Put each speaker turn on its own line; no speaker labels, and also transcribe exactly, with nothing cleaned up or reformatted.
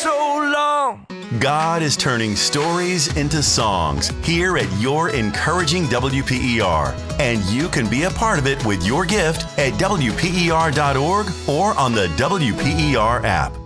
so long.
God is turning stories into songs here at your encouraging W P E R. And you can be a part of it with your gift at W P E R dot org or on the W P E R app.